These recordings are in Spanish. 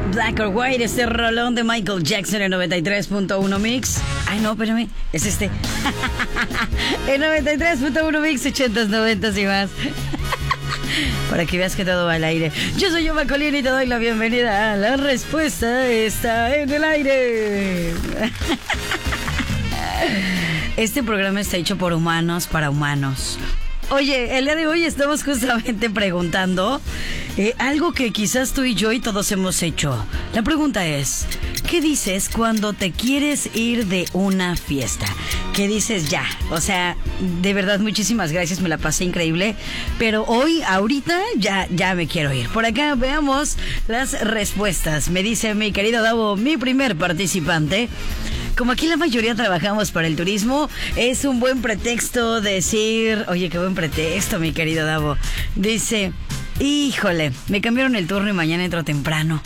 Black or White, este rolón de Michael Jackson en 93.1 Mix. Ay, no, espérame, es este. En 93.1 Mix, 80s, 90s y más. Para que veas que todo va al aire. Yo soy Yoma Colín y te doy la bienvenida a La Respuesta Está en el Aire. Este programa está hecho por humanos para humanos. Oye, el día de hoy estamos justamente preguntando algo que quizás tú y yo y todos hemos hecho. La pregunta es, ¿qué dices cuando te quieres ir de una fiesta? ¿Qué dices ya? O sea, de verdad, muchísimas gracias, me la pasé increíble. Pero hoy, ahorita, ya me quiero ir. Por acá veamos las respuestas. Me dice mi querido Davo, mi primer participante. Como aquí la mayoría trabajamos para el turismo, es un buen pretexto decir... Oye, qué buen pretexto, mi querido Davo. Dice... Híjole, me cambiaron el turno y mañana entro temprano.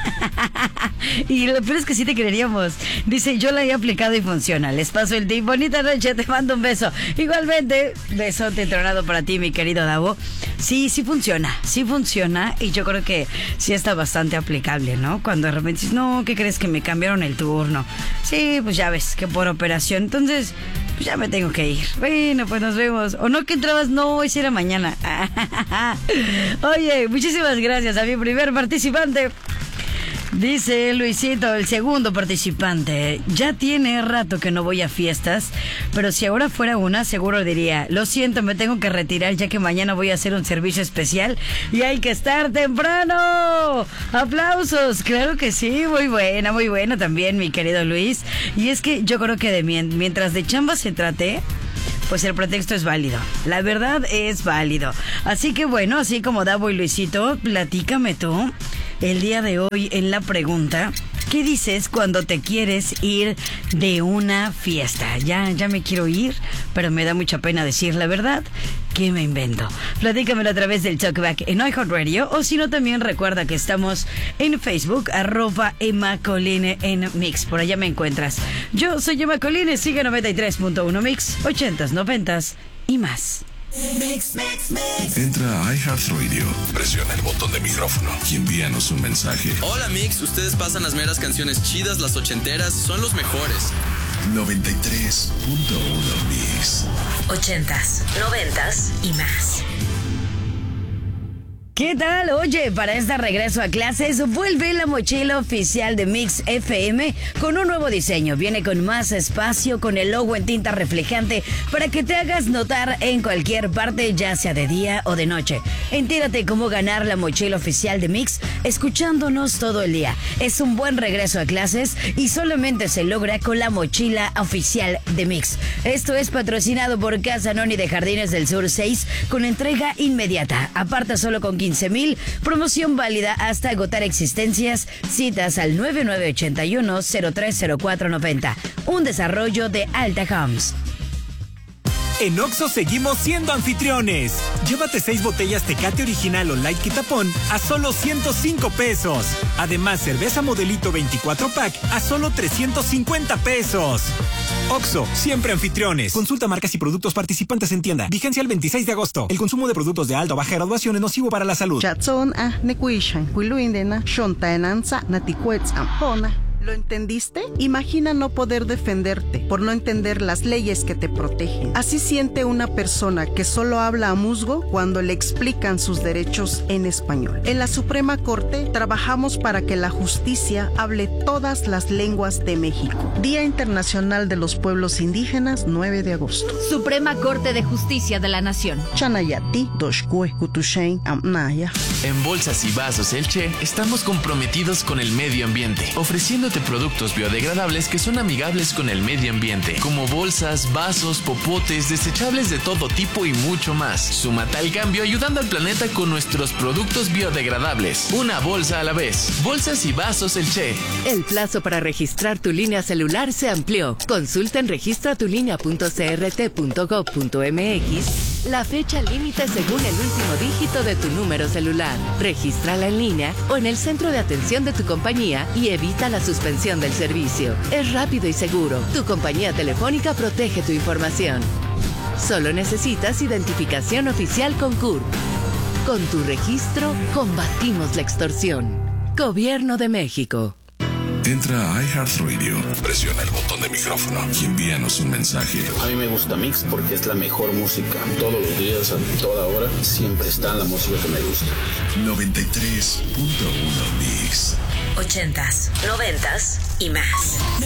Y lo peor es que sí te creeríamos. Dice, yo la he aplicado y funciona. Les paso el tip. Bonita noche, te mando un beso. Igualmente, besote tronado para ti, mi querido Davo. Sí funciona. Y yo creo que sí está bastante aplicable, ¿no? Cuando de repente dices, no, ¿qué crees que me cambiaron el turno? Sí, pues ya ves, que por operación. Entonces, pues ya me tengo que ir. Bueno, pues nos vemos. O no que entrabas, no, hoy sí era mañana. Oye, muchísimas gracias a mi primer participante. Dice Luisito, el segundo participante. Ya tiene rato que no voy a fiestas, pero si ahora fuera una, seguro diría, lo siento, me tengo que retirar ya que mañana voy a hacer un servicio especial y hay que estar temprano. ¡Aplausos! Claro que sí, muy buena también, mi querido Luis. Y es que yo creo que mientras de chamba se trate, pues el pretexto es válido. La verdad es válido. Así que bueno, así como Davo y Luisito, platícame tú el día de hoy en la pregunta, ¿qué dices cuando te quieres ir de una fiesta? Ya me quiero ir, pero me da mucha pena decir la verdad. ¿Qué me invento? Platícamelo a través del Talkback en iHeartRadio, o si no, también recuerda que estamos en Facebook, @EmmaColine en Mix. Por allá me encuentras. Yo soy Emma Coline, sigue 93.1 Mix, 80s, 90s y más. Mix. Entra a iHeartRadio, presiona el botón de micrófono y envíanos un mensaje. Hola Mix, ustedes pasan las meras canciones chidas, las ochenteras, son los mejores. 93.1 Mix. 80s, 90s y más. ¿Qué tal? Oye, para este regreso a clases, vuelve la mochila oficial de Mix FM con un nuevo diseño. Viene con más espacio, con el logo en tinta reflejante para que te hagas notar en cualquier parte, ya sea de día o de noche. Entérate cómo ganar la mochila oficial de Mix escuchándonos todo el día. Es un buen regreso a clases y solamente se logra con la mochila oficial de Mix. Esto es patrocinado por Casa Noni de Jardines del Sur 6 con entrega inmediata. Aparta solo con 15,000, promoción válida hasta agotar existencias. Citas al 9981-030490. Un desarrollo de Alta Homes. En Oxxo seguimos siendo anfitriones. Llévate 6 botellas Tecate Original o Light Quitapón a solo 105 pesos. Además, cerveza Modelito 24 pack a solo 350 pesos. Oxxo, siempre anfitriones. Consulta marcas y productos participantes en tienda. Vigencia el 26 de agosto. El consumo de productos de alta o baja graduación es nocivo para la salud. ¿Lo entendiste? Imagina no poder defenderte por no entender las leyes que te protegen. Así siente una persona que solo habla a musgo cuando le explican sus derechos en español. En la Suprema Corte trabajamos para que la justicia hable todas las lenguas de México. Día Internacional de los Pueblos Indígenas, 9 de agosto. Suprema Corte de Justicia de la Nación. Chanayati, Doshkue, Kutushain, Amnaya. En Bolsas y Vasos El Che estamos comprometidos con el medio ambiente, ofreciéndote productos biodegradables que son amigables con el medio ambiente, como bolsas, vasos, popotes, desechables de todo tipo y mucho más. Súmate al cambio ayudando al planeta con nuestros productos biodegradables. Una bolsa a la vez. Bolsas y Vasos El Che. El plazo para registrar tu línea celular se amplió. Consulta en registratulinea.crt.gov.mx la fecha límite según el último dígito de tu número celular. Regístrala en línea o en el centro de atención de tu compañía y evita la suspensión del servicio. Es rápido y seguro. Tu compañía telefónica protege tu información. Solo necesitas identificación oficial con CURP. Con tu registro, combatimos la extorsión. Gobierno de México. Entra a iHeartRadio, presiona el botón de micrófono y envíanos un mensaje. A mí me gusta Mix porque es la mejor música. Todos los días, a toda hora, siempre está la música que me gusta. 93.1 Mix. 80s, 90s y más.